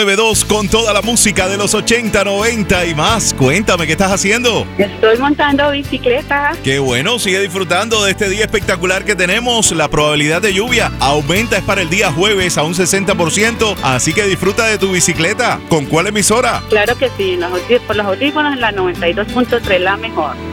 92 con toda la música de los 80, 90 y más. Cuéntame, ¿qué estás haciendo? Estoy montando bicicleta. Qué bueno, sigue disfrutando de este día espectacular que tenemos. La probabilidad de lluvia aumenta, es para el día jueves a un 60%, así que disfruta de tu bicicleta. ¿Con cuál emisora? Claro que sí, por los audífonos en la 92.3, la mejor.